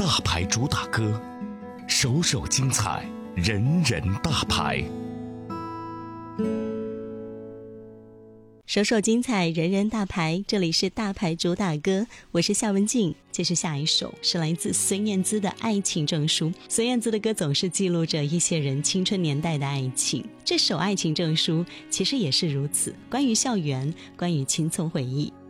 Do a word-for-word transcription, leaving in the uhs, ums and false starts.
大牌主打歌，首首精彩，人人大牌。 首首精彩，人人大牌，这里是大牌主打歌，我是夏文静。接着下一首是来自孙燕姿的《爱情证书》。孙燕姿的歌总是记录着一些人青春年代的爱情，这首《爱情证书》其实也是如此，关于校园，关于青葱回忆。